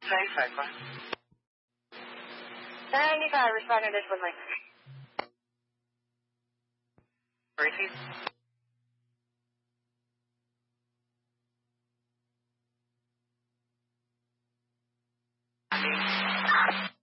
95. 95, responding to this one, like. Receive.